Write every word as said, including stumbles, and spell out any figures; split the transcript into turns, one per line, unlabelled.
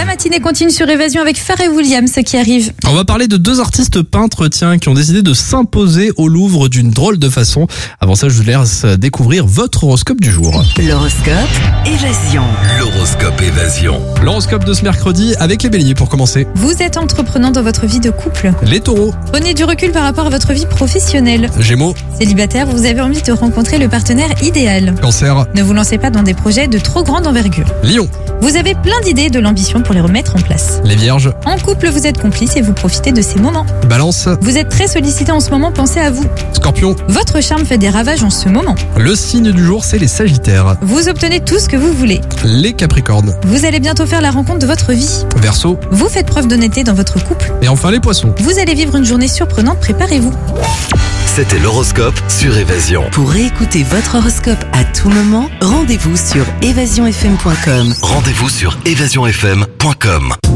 matinée continue sur Évasion avec Pharrell Williams qui arrive.
On va parler de deux artistes peintres, tiens, qui ont décidé de s'imposer au Louvre d'une drôle de façon. Avant ça, je vous laisse découvrir votre horoscope du jour.
L'horoscope Évasion.
L'horoscope Évasion.
L'horoscope de ce mercredi avec les béliers pour commencer.
Vous êtes entreprenant dans votre vie de couple.
Les taureaux.
Prenez du recul par rapport à votre vie professionnelle.
Gémeaux.
Célibataire, vous avez envie de rencontrer le partenaire idéal.
Cancer.
Ne vous lancez pas dans des projets de trop grande envergure.
Lion.
Vous avez plein d'idées et de l'ambition pour les remettre en place.
Les vierges.
En couple, vous êtes complice et vous profitez de ces moments.
Balance.
Vous êtes très sollicité en ce moment, pensez à vous.
Scorpion.
Votre charme fait des ravages en ce moment.
Le signe du jour, c'est les sagittaires.
Vous obtenez tout ce que vous voulez.
Les capricornes.
Vous allez bientôt faire la rencontre de votre vie.
Verseau.
Vous faites preuve d'honnêteté dans votre couple.
Et enfin les poissons.
Vous allez vivre une journée surprenante, préparez-vous.
C'était l'horoscope sur Évasion.
Pour écouter votre horoscope à tout moment, rendez-vous sur évasion f m point com.
Rendez-vous sur évasion f m point com.